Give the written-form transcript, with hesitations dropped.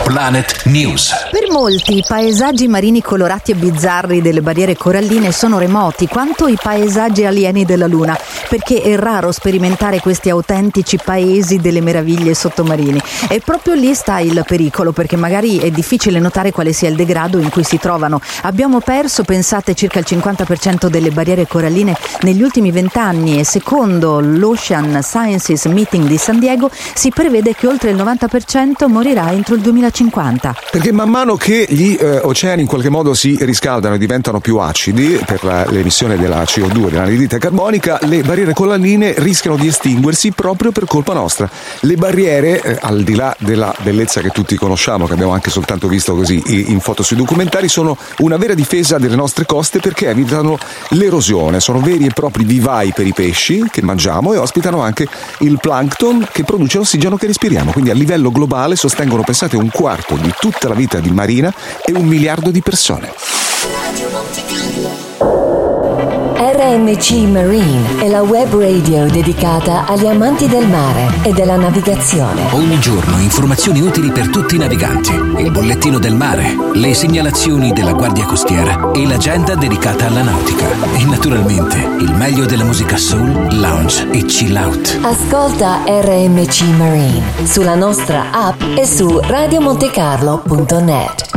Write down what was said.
Planet News. Per molti i paesaggi marini colorati e bizzarri delle barriere coralline sono remoti quanto i paesaggi alieni della Luna, perché è raro sperimentare questi autentici paesi delle meraviglie sottomarini. E proprio lì sta il pericolo, perché magari è difficile notare quale sia il degrado in cui si trovano. Abbiamo perso, pensate, circa il 50% delle barriere coralline negli ultimi 20 anni e secondo l'Ocean Sciences Meeting di San Diego si prevede che oltre il 90% morirà entro il 2050. Perché man mano che gli oceani in qualche modo si riscaldano e diventano più acidi per l'emissione della CO2, dell'anidride carbonica, le barriere coralline rischiano di estinguersi proprio per colpa nostra. Le barriere, al di là della bellezza che tutti conosciamo, che abbiamo anche soltanto visto così in foto sui documentari, sono una vera difesa delle nostre coste perché evitano l'erosione, sono veri e propri vivai per i pesci che mangiamo e ospitano anche il plankton che produce l'ossigeno che respiriamo. Quindi a livello globale sostengono, pensate, un quarto di tutta la vita di marina e 1 miliardo di persone. RMC Marine è la web radio dedicata agli amanti del mare e della navigazione. Ogni giorno informazioni utili per tutti i naviganti, il bollettino del mare, le segnalazioni della Guardia Costiera e l'agenda dedicata alla nautica. E naturalmente il meglio della musica soul, lounge e chill out. Ascolta RMC Marine sulla nostra app e su radiomontecarlo.net.